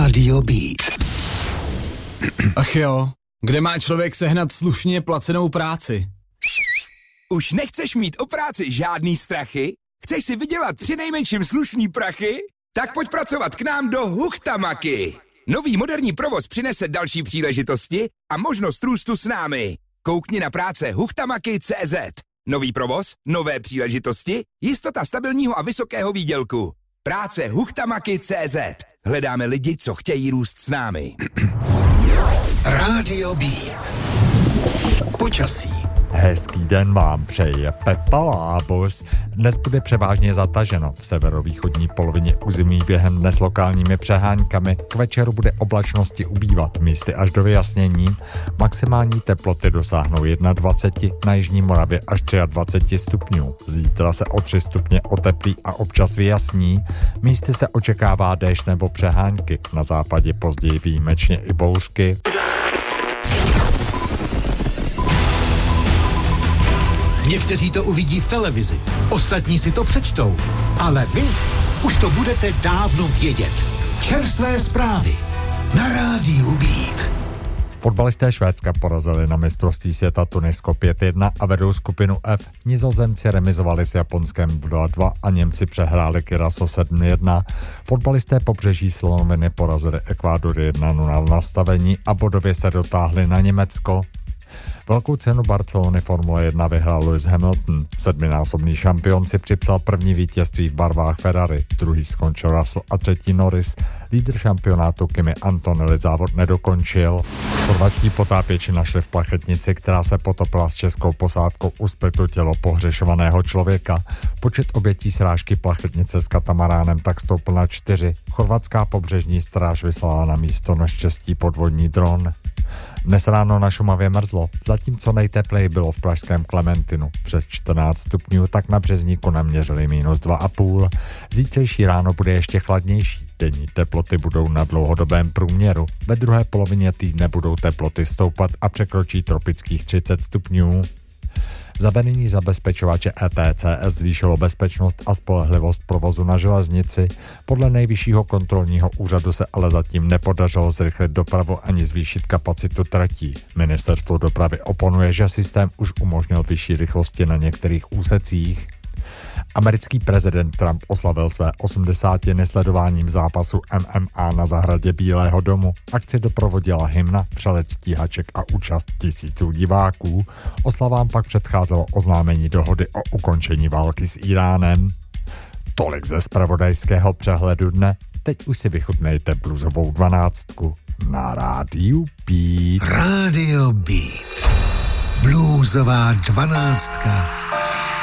Rádio Beat. Ach jo, kde má člověk sehnat slušně placenou práci? Už nechceš mít o práci žádný strachy? Chceš si vydělat přinejmenším slušný prachy? Tak pojď pracovat k nám do Huchtamaky. Nový moderní provoz přinese další příležitosti a možnost růstu s námi. Koukni na práce Huchtamaky.cz. Nový provoz, nové příležitosti, jistota stabilního a vysokého výdělku. Práce Huchtamaky.cz. Hledáme lidi, co chtějí růst s námi. Rádio Beat. Počasí. Hezký den vám přeje Pepa Lábus. Dnes bude převážně zataženo. V severovýchodní polovině území během dnes lokálními přeháňkami. K večeru bude oblačnosti ubývat, místy až do vyjasnění. Maximální teploty dosáhnou 21, na jižní Moravě až 23 stupňů. Zítra se o 3 stupně oteplí a občas vyjasní. Místy se očekává déšť nebo přehánky. Na západě později výjimečně i bouřky. Někteří to uvidí v televizi, ostatní si to přečtou, ale vy už to budete dávno vědět. Čerstvé zprávy na Rádiu Beat. Fotbalisté Švédska porazili na mistrovství světa Tunisko 5-1 a vedou skupinu F. Nizozemci remizovali s Japonskem 2-2 a Němci přehráli Kyraso 7-1. Fotbalisté pobřeží Slonoviny porazili Ekvádor 1-0 v nastavení a bodově se dotáhli na Německo. Velkou cenu Barcelony Formule 1 vyhrál Lewis Hamilton. 7násobný šampion si připsal první vítězství v barvách Ferrari, druhý skončil Russell a třetí Norris. Lídr šampionátu Kimi Antonelli závod nedokončil. Chorvatští potápěči našli v plachetnici, která se potopila s českou posádkou u Splitu, tělo pohřešovaného člověka. Počet obětí srážky plachetnice s katamaránem tak stoupl na 4. Chorvatská pobřežní stráž vyslala na místo neštěstí podvodní dron. Dnes ráno na Šumavě mrzlo, zatímco nejtepleji bylo v pražském Klementinu. Přes 14 stupňů, tak na Březníku naměřili -2,5. Zítřejší ráno bude ještě chladnější. Denní teploty budou na dlouhodobém průměru. Ve druhé polovině týdne budou teploty stoupat a překročí tropických 30 stupňů. Zavedení zabezpečovače ETCS zvýšilo bezpečnost a spolehlivost provozu na železnici. Podle Nejvyššího kontrolního úřadu se ale zatím nepodařilo zrychlit dopravu ani zvýšit kapacitu tratí. Ministerstvo dopravy oponuje, že systém už umožnil vyšší rychlosti na některých úsecích. Americký prezident Trump oslavil své 80. sledováním zápasu MMA na zahradě Bílého domu. Akci doprovodila hymna, přelet stíhaček a účast tisíců diváků. Oslavám pak předcházelo oznámení dohody o ukončení války s Iránem. Tolik ze zpravodajského přehledu dne. Teď už si vychutnejte bluesovou 12 na Rádiu Beat. Rádio Beat. Bluesová 12.